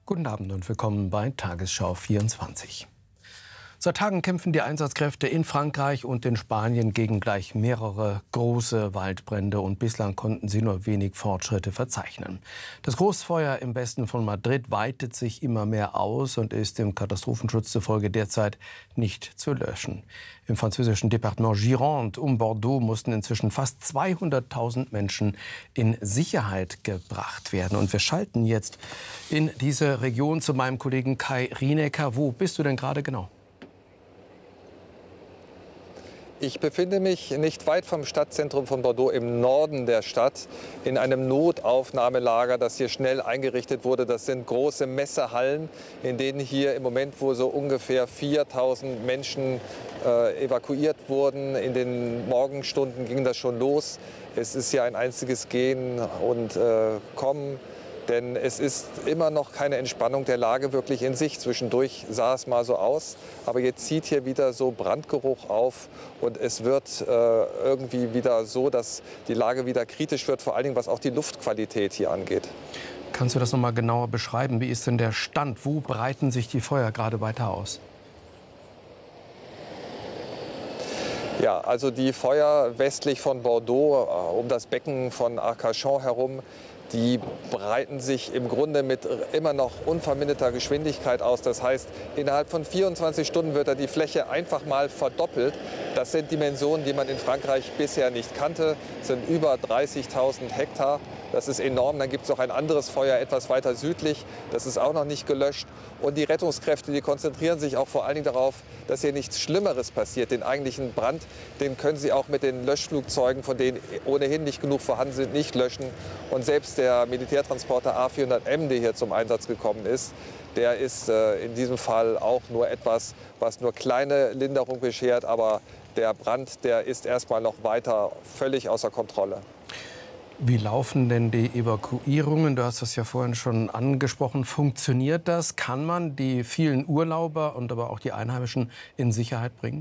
Guten Abend und willkommen bei Tagesschau 24. Seit Tagen kämpfen die Einsatzkräfte in Frankreich und in Spanien gegen gleich mehrere große Waldbrände und bislang konnten sie nur wenig Fortschritte verzeichnen. Das Großfeuer im Westen von Madrid weitet sich immer mehr aus und ist dem Katastrophenschutz zufolge derzeit nicht zu löschen. Im französischen Departement Gironde um Bordeaux mussten inzwischen fast 200.000 Menschen in Sicherheit gebracht werden. Und wir schalten jetzt in diese Region zu meinem Kollegen Kai Rienecker. Wo bist du denn gerade genau? Ich befinde mich nicht weit vom Stadtzentrum von Bordeaux im Norden der Stadt in einem Notaufnahmelager, das hier schnell eingerichtet wurde. Das sind große Messehallen, in denen hier im Moment, wo so ungefähr 4.000 Menschen evakuiert wurden. In den Morgenstunden ging das schon los. Es ist ja ein einziges Gehen und Kommen. Denn es ist immer noch keine Entspannung der Lage wirklich in sich. Zwischendurch sah es mal so aus, aber jetzt zieht hier wieder so Brandgeruch auf und es wird irgendwie wieder so, dass die Lage wieder kritisch wird, vor allen Dingen was auch die Luftqualität hier angeht. Kannst du das noch mal genauer beschreiben? Wie ist denn der Stand? Wo breiten sich die Feuer gerade weiter aus? Ja, also die Feuer westlich von Bordeaux, um das Becken von Arcachon herum, die breiten sich im Grunde mit immer noch unverminderter Geschwindigkeit aus. Das heißt, innerhalb von 24 Stunden wird da die Fläche einfach mal verdoppelt. Das sind Dimensionen, die man in Frankreich bisher nicht kannte. Das sind über 30.000 Hektar. Das ist enorm. Dann gibt es noch ein anderes Feuer etwas weiter südlich. Das ist auch noch nicht gelöscht. Und die Rettungskräfte, die konzentrieren sich auch vor allen Dingen darauf, dass hier nichts Schlimmeres passiert. Den eigentlichen Brand, den können sie auch mit den Löschflugzeugen, von denen ohnehin nicht genug vorhanden sind, nicht löschen. Und selbst der Militärtransporter A400M, der hier zum Einsatz gekommen ist, der ist in diesem Fall auch nur etwas, was nur kleine Linderung beschert. Aber der Brand, der ist erstmal noch weiter völlig außer Kontrolle. Wie laufen denn die Evakuierungen? Du hast das ja vorhin schon angesprochen. Funktioniert das? Kann man die vielen Urlauber und aber auch die Einheimischen in Sicherheit bringen?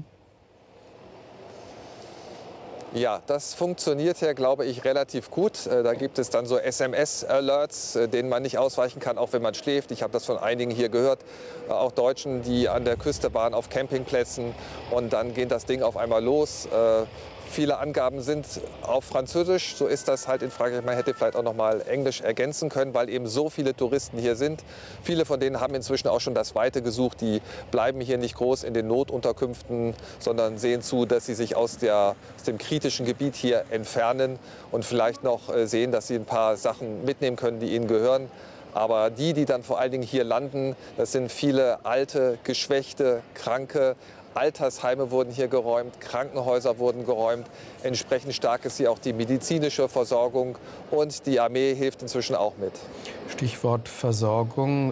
Ja, das funktioniert ja, glaube ich, relativ gut. Da gibt es dann so SMS-Alerts, denen man nicht ausweichen kann, auch wenn man schläft. Ich habe das von einigen hier gehört, auch Deutschen, die an der Küste waren, auf Campingplätzen. Und dann geht das Ding auf einmal los. Viele Angaben sind auf Französisch, so ist das halt in Frankreich. Man hätte vielleicht auch noch mal Englisch ergänzen können, weil eben so viele Touristen hier sind. Viele von denen haben inzwischen auch schon das Weite gesucht. Die bleiben hier nicht groß in den Notunterkünften, sondern sehen zu, dass sie sich aus dem kritischen Gebiet hier entfernen und vielleicht noch sehen, dass sie ein paar Sachen mitnehmen können, die ihnen gehören. Aber die dann vor allen Dingen hier landen, das sind viele alte, geschwächte, kranke. Altersheime wurden hier geräumt, Krankenhäuser wurden geräumt. Entsprechend stark ist hier auch die medizinische Versorgung und die Armee hilft inzwischen auch mit. Stichwort Versorgung.